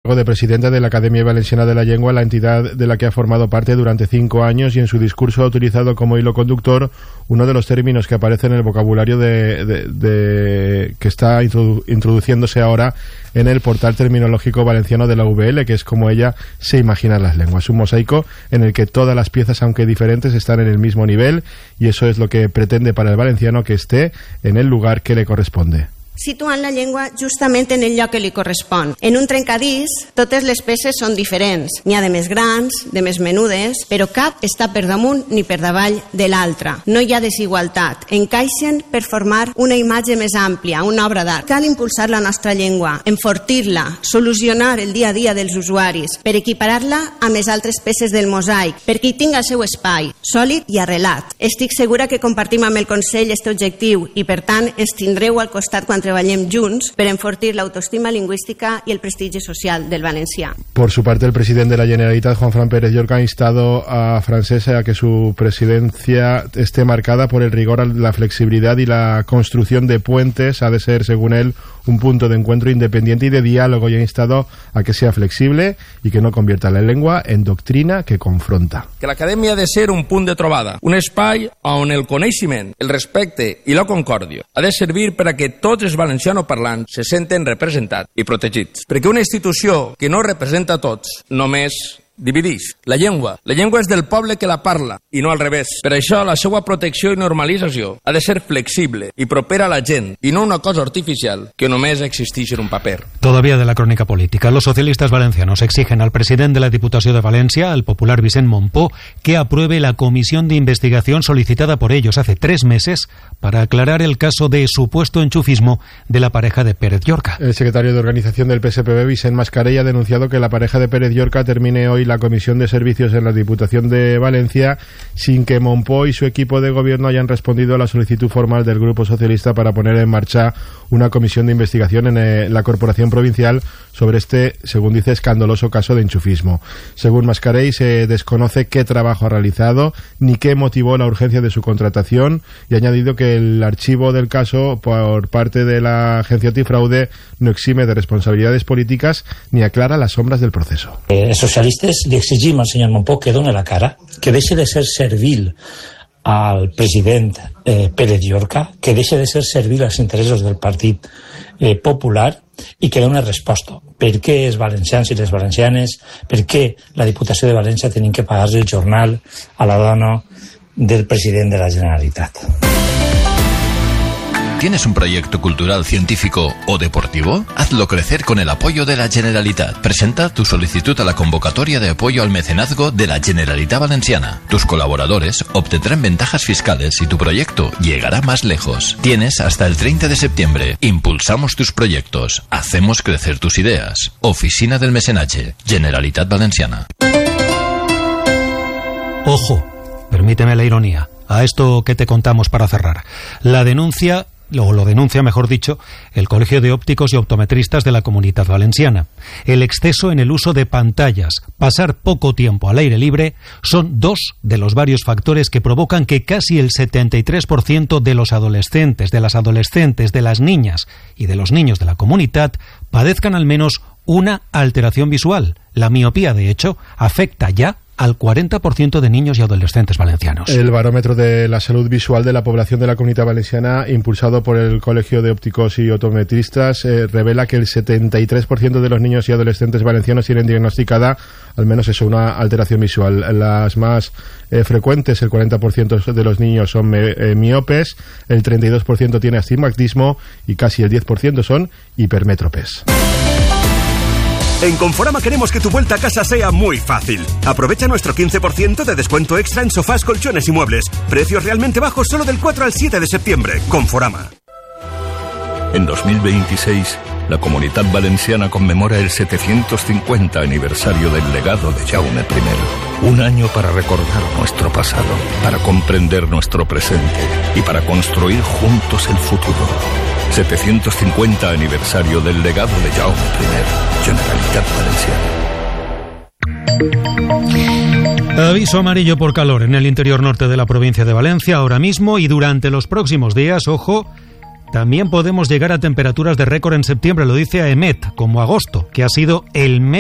de presidenta de la Academia Valenciana de la Lengua, la entidad de la que ha formado parte durante 5 años, y en su discurso ha utilizado como hilo conductor uno de los términos que aparece en el vocabulario que está introduciéndose ahora en el portal terminológico valenciano de la VL, que es como ella se imagina las lenguas. Un mosaico en el que todas las piezas, aunque diferentes, están en el mismo nivel, y eso es lo que pretende para el valenciano, que esté en el lugar que le corresponde. Situant la llengua justament en el lloc que li correspon. En un trencadís, totes les peces són diferents. N'hi ha de més grans, de més menudes, però cap està per damunt ni per davall de l'altra. No hi ha desigualtat. Encaixen per formar una imatge més àmplia, una obra d'art. Cal impulsar la nostra llengua, enfortir-la, solucionar el dia a dia dels usuaris, per equiparar-la amb les altres peces del mosaic, perquè hi tingui el seu espai, sòlid i arrelat. Estic segura que compartim amb el Consell este objectiu i, per tant, ens tindreu al costat quan treballem junts per enfortir la autoestima lingüística y el prestigio social del valencià. Por su parte, el presidente de la Generalitat, Juanfran Pérez Llorca, ha instado a Francesa a que su presidencia esté marcada por el rigor, la flexibilidad y la construcción de puentes. Ha de ser, según él, un punto de encuentro independiente y de diálogo, y ha instado a que sea flexible y que no convierta la lengua en doctrina que confronta. Que l'Acadèmia ha de ser un punt de trobada, un espai on el coneixement, el respecte i la concòrdia ha de servir per a que tots els valencianoparlants se senten representats i protegits. Perquè una institució que no representa a tots només divideix. La llengua és del poble que la parla i no al revés. Per això la seva protecció i normalització ha de ser flexible i propera a la gent i no una cosa artificial que només existeix en un paper. Todavía de la crónica política. Los socialistas valencianos exigen al presidente de la Diputación de Valencia, al popular Vicent Mompó, que apruebe la comisión de investigación solicitada por ellos hace 3 meses para aclarar el caso de supuesto enchufismo de la pareja de Pérez Llorca. El secretario de organización del PSPB, Vicent Mascarell, ha denunciado que la pareja de Pérez Llorca termine hoy la Comisión de Servicios en la Diputación de Valencia sin que Mompó y su equipo de gobierno hayan respondido a la solicitud formal del Grupo Socialista para poner en marcha una comisión de investigación en la Corporación Provincial sobre este, según dice, escandaloso caso de enchufismo. Según Mascarell, se desconoce qué trabajo ha realizado ni qué motivó la urgencia de su contratación, y ha añadido que el archivo del caso por parte de la agencia antifraude no exime de responsabilidades políticas ni aclara las sombras del proceso. Socialistes li exigim al senyor Mompó que doni la cara, que deixi de ser servil al president Pérez Llorca, que deixi de ser servil als interessos del Partit Popular i que doni resposta. Per què els valencians i les valencianes, per què la Diputació de València tenim que pagar el jornal a la dona del president de la Generalitat. ¿Tienes un proyecto cultural, científico o deportivo? Hazlo crecer con el apoyo de la Generalitat. Presenta tu solicitud a la convocatoria de apoyo al mecenazgo de la Generalitat Valenciana. Tus colaboradores obtendrán ventajas fiscales y tu proyecto llegará más lejos. Tienes hasta el 30 de septiembre. Impulsamos tus proyectos. Hacemos crecer tus ideas. Oficina del Mecenatge. Generalitat Valenciana. Ojo, permíteme la ironía, a esto que te contamos para cerrar. Lo denuncia, mejor dicho, el Colegio de Ópticos y Optometristas de la Comunitat Valenciana. El exceso en el uso de pantallas, pasar poco tiempo al aire libre, son 2 de los varios factores que provocan que casi el 73% de los adolescentes, de las adolescentes, de las niñas y de los niños de la comunidad padezcan al menos una alteración visual. La miopía, de hecho, afecta ya al 40% de niños y adolescentes valencianos. El barómetro de la salud visual de la población de la Comunidad Valenciana, impulsado por el Colegio de Ópticos y Optometristas, revela que el 73% de los niños y adolescentes valencianos tienen diagnosticada al menos eso, una alteración visual. Las más frecuentes, el 40% de los niños son miopes, el 32% tiene astigmatismo y casi el 10% son hipermétropes. En Conforama queremos que tu vuelta a casa sea muy fácil. Aprovecha nuestro 15% de descuento extra en sofás, colchones y muebles. Precios realmente bajos solo del 4 al 7 de septiembre. Conforama. En 2026, la Comunitat Valenciana conmemora el 750 aniversario del legado de Jaume I. Un año para recordar nuestro pasado, para comprender nuestro presente y para construir juntos el futuro. 750 aniversario del legado de Jaume I, Generalitat Valenciana. Aviso amarillo por calor en el interior norte de la provincia de Valencia ahora mismo y durante los próximos días, ojo, también podemos llegar a temperaturas de récord en septiembre, lo dice AEMET, como agosto, que ha sido el mes